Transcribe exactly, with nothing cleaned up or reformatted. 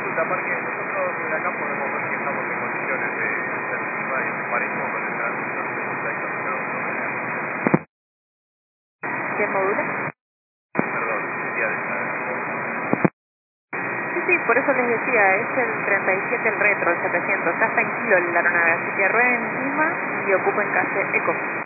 consulta, porque nosotros desde acá podemos ver que estamos en condiciones de hacer clima y parecemos con el tránsito, no sé si está estacionado de otra manera. ¿Qué módulo? Perdón, sería de esta. Sí, sí, por eso les decía, es el treinta y siete el retro, el setecientos. Está tranquilo el aeronave, así que rueden encima y ocupen calle Eco.